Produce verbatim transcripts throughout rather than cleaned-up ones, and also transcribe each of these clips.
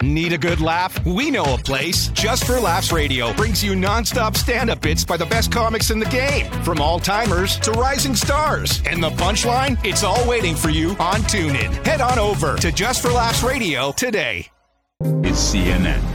Need a good laugh? We know a place. Just for Laughs Radio brings you nonstop stand-up bits by the best comics in the game, from all-timers to rising stars. And the punchline? It's all waiting for you on TuneIn. Head on over to Just for Laughs Radio today. It's C N N.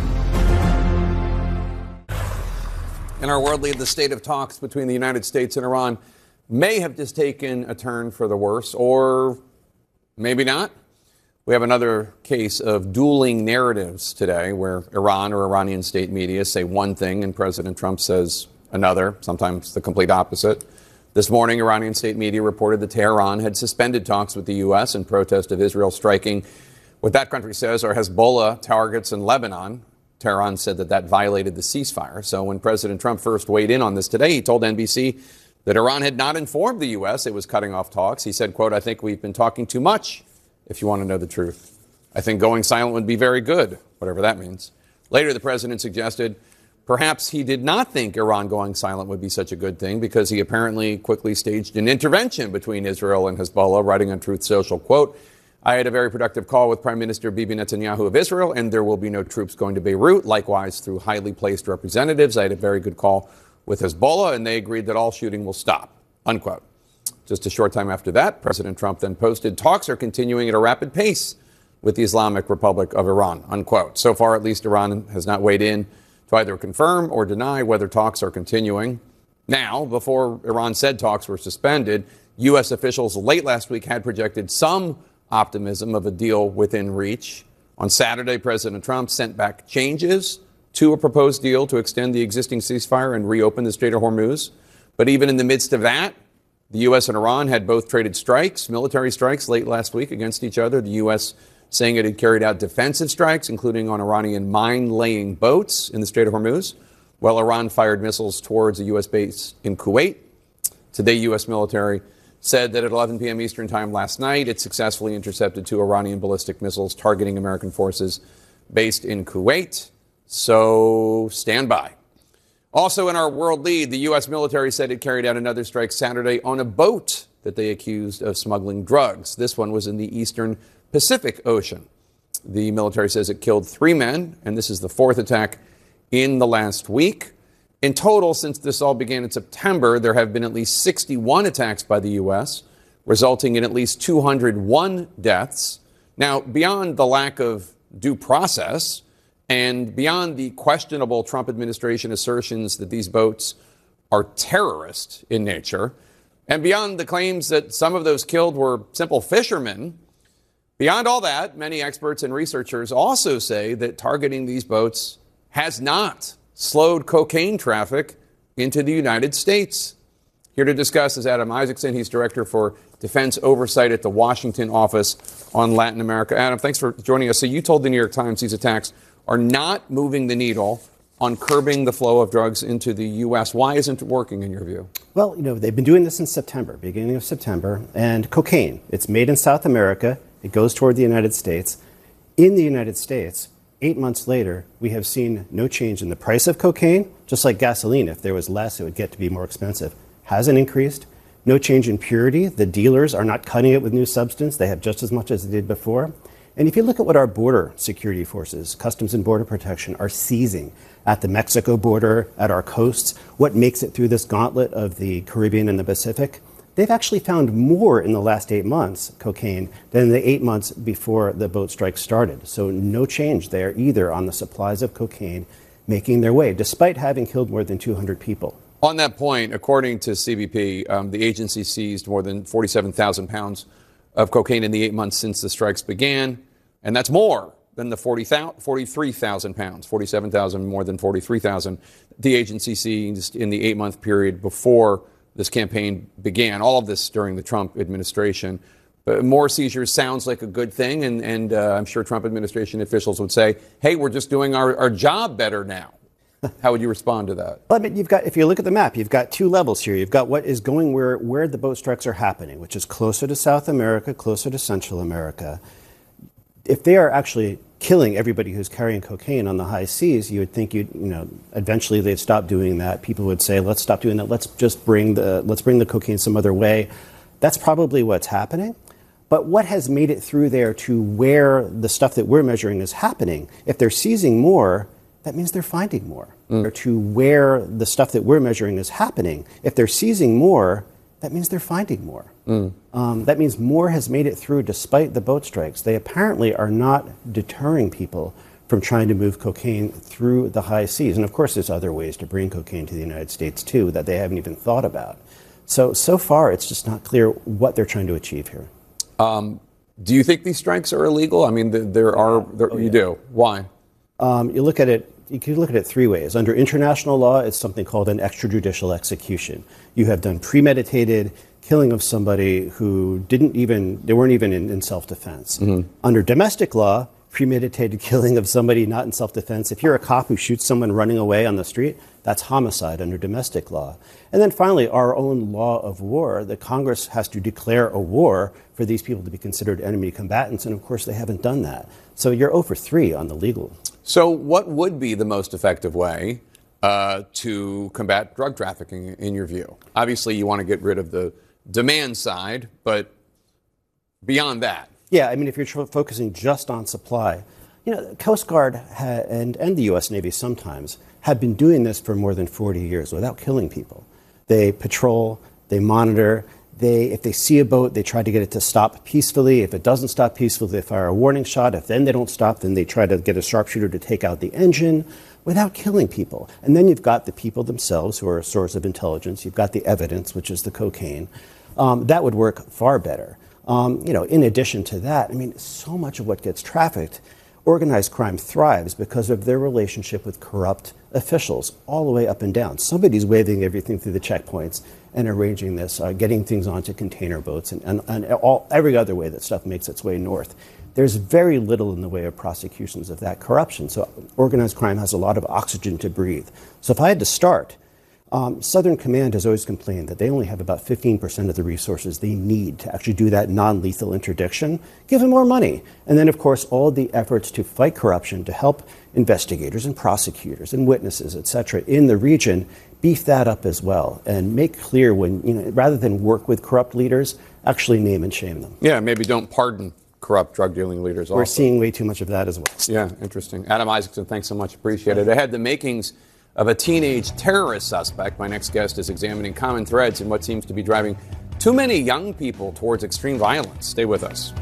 In our world lead, the state of talks between the United States and Iran may have just taken a turn for the worse, or maybe not. We have another case of dueling narratives today where Iran or Iranian state media say one thing and President Trump says another, sometimes the complete opposite. This morning, Iranian state media reported that Tehran had suspended talks with the U S in protest of Israel striking what that country says are Hezbollah targets in Lebanon. Tehran said that that violated the ceasefire. So when President Trump first weighed in on this today, he told N B C that Iran had not informed the U S it was cutting off talks. He said, quote, "I think we've been talking too much, if you want to know the truth. I think going silent would be very good," whatever that means. Later, the president suggested perhaps he did not think Iran going silent would be such a good thing because he apparently quickly staged an intervention between Israel and Hezbollah, writing on Truth Social, quote, "I had a very productive call with Prime Minister Bibi Netanyahu of Israel, and there will be no troops going to Beirut. Likewise, through highly placed representatives, I had a very good call with Hezbollah, and they agreed that all shooting will stop," unquote. Just a short time after that, President Trump then posted, "Talks are continuing at a rapid pace with the Islamic Republic of Iran," unquote. So far, at least, Iran has not weighed in to either confirm or deny whether talks are continuing. Now, before Iran said talks were suspended, U S officials late last week had projected some optimism of a deal within reach. On Saturday, President Trump sent back changes to a proposed deal to extend the existing ceasefire and reopen the Strait of Hormuz. But even in the midst of that, the U S and Iran had both traded strikes, military strikes, late last week against each other. The U S saying it had carried out defensive strikes, including on Iranian mine-laying boats in the Strait of Hormuz, while Iran fired missiles towards a U S base in Kuwait. Today, U S military said that at eleven p.m. Eastern time last night, it successfully intercepted two Iranian ballistic missiles targeting American forces based in Kuwait. So stand by. Also in our world lead, the U S military said it carried out another strike Saturday on a boat that they accused of smuggling drugs. This one was in the eastern Pacific Ocean. The military says it killed three men, and this is the fourth attack in the last week. In total, since this all began in September, there have been at least sixty-one attacks by the U S, resulting in at least two hundred one deaths. Now, beyond the lack of due process and beyond the questionable Trump administration assertions that these boats are terrorist in nature, and beyond the claims that some of those killed were simple fishermen, beyond all that, many experts and researchers also say that targeting these boats has not slowed cocaine traffic into the United States. Here to discuss is Adam Isaacson. He's Director for Defense Oversight at the Washington Office on Latin America. Adam, thanks for joining us. So you told the New York Times these attacks are not moving the needle on curbing the flow of drugs into the U S. Why isn't it working in your view? Well, you know, they've been doing this since September, beginning of September, and cocaine, it's made in South America. It goes toward the United States. In the United States, eight months later, we have seen no change in the price of cocaine, just like gasoline. If there was less, it would get to be more expensive. Hasn't increased. No change in purity. The dealers are not cutting it with new substance. They have just as much as they did before. And if you look at what our border security forces, Customs and Border Protection, are seizing at the Mexico border, at our coasts, what makes it through this gauntlet of the Caribbean and the Pacific, they've actually found more in the last eight months, cocaine, than in the eight months before the boat strike started. So no change there either on the supplies of cocaine making their way, despite having killed more than two hundred people. On that point, according to C B P, um, the agency seized more than forty-seven thousand pounds of cocaine in the eight months since the strikes began. And that's more than the forty-three thousand pounds, forty-seven thousand more than forty-three thousand the agency seized in the eight-month period before this campaign began. All of this during the Trump administration. But more seizures sounds like a good thing, and, and uh, I'm sure Trump administration officials would say, hey, we're just doing our, our job better now. How would you respond to that? Well, I mean, you've got, if you look at the map, you've got two levels here. You've got what is going where, where the boat strikes are happening, which is closer to South America, closer to Central America. If they are actually killing everybody who's carrying cocaine on the high seas, you would think you'd, you know, eventually they'd stop doing that. People would say, let's stop doing that. Let's just bring the, let's bring the cocaine some other way. That's probably what's happening. But what has made it through there to where the stuff that we're measuring is happening? If they're seizing more, that means they're finding more. Mm. Or to where the stuff that we're measuring is happening. If they're seizing more, that means they're finding more. Mm. Um, that means more has made it through despite the boat strikes. They apparently are not deterring people from trying to move cocaine through the high seas. And of course, there's other ways to bring cocaine to the United States, too, that they haven't even thought about. So, so far, it's just not clear what they're trying to achieve here. Um, do you think these strikes are illegal? I mean, there, there are, there, oh, you yeah. do. Why? Um, you look at it, you can look at it three ways. Under international law, it's something called an extrajudicial execution. You have done premeditated killing of somebody who didn't even, they weren't even in, in self-defense. Mm-hmm. Under domestic law, premeditated killing of somebody not in self-defense. If you're a cop who shoots someone running away on the street, that's homicide under domestic law. And then finally, our own law of war, the Congress has to declare a war for these people to be considered enemy combatants. And of course, they haven't done that. So you're zero for three on the legal. So what would be the most effective way uh, to combat drug trafficking, in your view? Obviously, you want to get rid of the demand side, but beyond that. Yeah, I mean, if you're tr- focusing just on supply, you know, the Coast Guard ha- and, and the U S Navy sometimes have been doing this for more than forty years without killing people. They patrol, they monitor, they, if they see a boat, they try to get it to stop peacefully. If it doesn't stop peacefully, they fire a warning shot. If then they don't stop, then they try to get a sharpshooter to take out the engine without killing people. And then you've got the people themselves who are a source of intelligence. You've got the evidence, which is the cocaine. Um, that would work far better. Um, you know, in addition to that, I mean, so much of what gets trafficked, organized crime thrives because of their relationship with corrupt officials all the way up and down. Somebody's waving everything through the checkpoints and arranging this, uh, getting things onto container boats and, and, and all, every other way that stuff makes its way north. There's very little in the way of prosecutions of that corruption. So organized crime has a lot of oxygen to breathe. So if I had to start, Um, Southern Command has always complained that they only have about fifteen percent of the resources they need to actually do that non-lethal interdiction. Give them more money. And then, of course, all the efforts to fight corruption, to help investigators and prosecutors and witnesses, et cetera, in the region, beef that up as well and make clear when, you know, rather than work with corrupt leaders, actually name and shame them. Yeah, maybe don't pardon corrupt drug dealing leaders also. We're seeing way too much of that as well. Yeah, interesting. Adam Isaacson, thanks so much. Appreciate it. Ahead, the makings of a teenage terrorist suspect. My next guest is examining common threads in what seems to be driving too many young people towards extreme violence. Stay with us.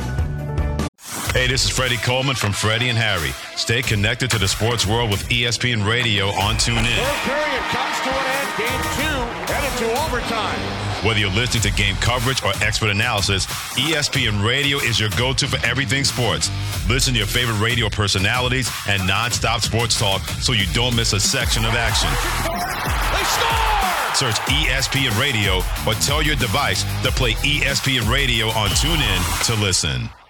Hey, this is Freddie Coleman from Freddie and Harry. Stay connected to the sports world with E S P N Radio on TuneIn. Third period comes to an end. Game two headed to overtime. Whether you're listening to game coverage or expert analysis, E S P N Radio is your go-to for everything sports. Listen to your favorite radio personalities and nonstop sports talk so you don't miss a section of action. They score! Search E S P N Radio or tell your device to play E S P N Radio on TuneIn to listen.